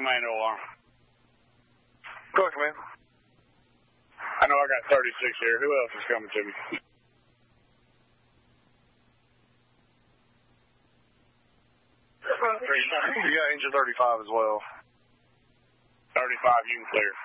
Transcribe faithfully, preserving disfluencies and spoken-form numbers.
Manual alarm. Go ahead, man. I know I got thirty-six here. Who else is coming to me? You got engine thirty-five as well. thirty-five, you can clear.